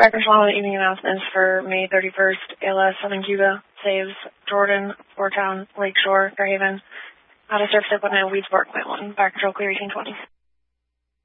Fire Control evening announcements for May 31st. ALS Southern Cuba saves Jordan, Fort Town, Lakeshore, Fairhaven. Out of surface equipment, Weedsport, Point 1. Fire Control clear 1820.